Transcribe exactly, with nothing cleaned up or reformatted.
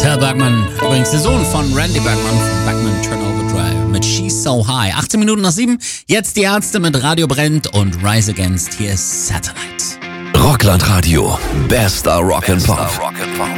Tal Bergman, übrigens der Sohn von Randy Bergman von Bergman Turnover Drive mit She's So High. achtzehn Minuten nach sieben, jetzt die Ärzte mit Radio Brennt und Rise Against. Hier ist Satellite. Rockland Radio, bester Rock and Pop.